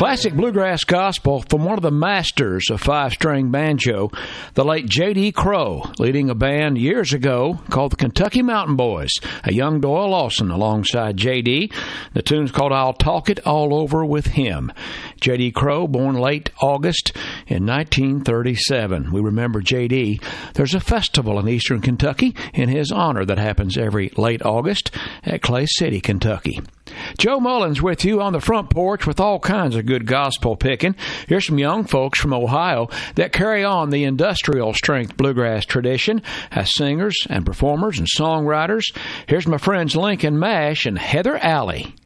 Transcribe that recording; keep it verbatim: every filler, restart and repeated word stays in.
Classic bluegrass gospel from one of the masters of five-string banjo, the late J D. Crowe, leading a band years ago called the Kentucky Mountain Boys, a young Doyle Lawson alongside J D. The tune's called I'll Talk It All Over With Him. J D. Crowe, born late August in nineteen thirty-seven. We remember J D. There's a festival in eastern Kentucky in his honor that happens every late August at Clay City, Kentucky. Joe Mullins with you on the front porch with all kinds of good gospel picking. Here's some young folks from Ohio that carry on the industrial strength bluegrass tradition as singers and performers and songwriters. Here's my friends Lincoln Mash and Heather Alley.